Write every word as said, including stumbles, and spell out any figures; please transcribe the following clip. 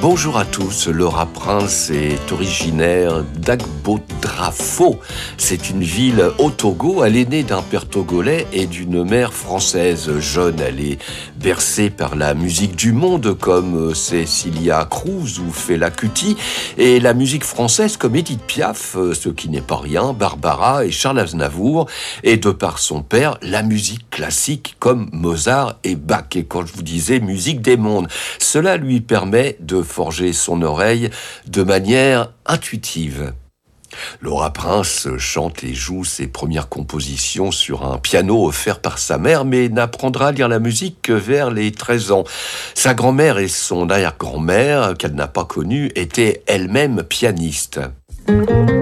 Bonjour à tous, Laura Prince est originaire d'Agbodrafo. C'est une ville au Togo. Elle est née d'un père togolais et d'une mère française. Jeune, elle est bercée par la musique du monde comme Cecilia Cruz ou Fela Kuti et la musique française comme Édith Piaf, ce qui n'est pas rien, Barbara et Charles Aznavour, et de par son père, la musique classique comme Mozart et Bach. Et quand je vous disais musique des mondes, cela lui permet de forger son oreille de manière intuitive. Laura Prince chante et joue ses premières compositions sur un piano offert par sa mère, mais n'apprendra à lire la musique que vers les treize ans. Sa grand-mère et son arrière-grand-mère, qu'elle n'a pas connue, étaient elles-mêmes pianistes.